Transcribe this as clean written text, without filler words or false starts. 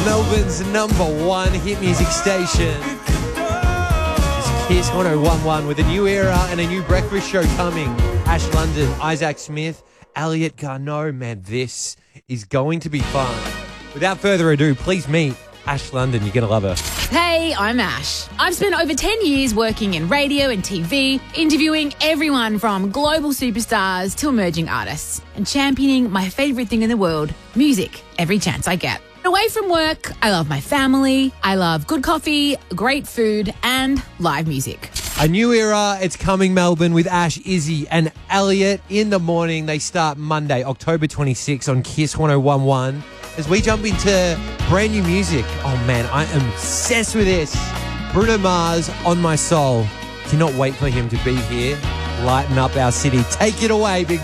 Melbourne's #1 hit music station. It's Kiss 1011 with a new era and a new breakfast show coming. Ash London, Isaac Smith, Elliot Garneau. Man, this is going to be fun. Without further ado, please meet Ash London. You're going to love her. Hey, I'm Ash. I've spent over 10 years working in radio and TV, interviewing everyone from global superstars to emerging artists, and championing my favourite thing in the world, music, every chance I get. Away from work, I love my family, I love good coffee, great food, and live music. A new era, it's coming, Melbourne, with Ash, Izzy and Elliot in the morning. They start Monday, October 26 on Kiss 1011. As we jump into brand new music. Oh man, I am obsessed with this. Bruno Mars, On My Soul. Cannot wait for him to be here. Lighten up our city. Take it away, big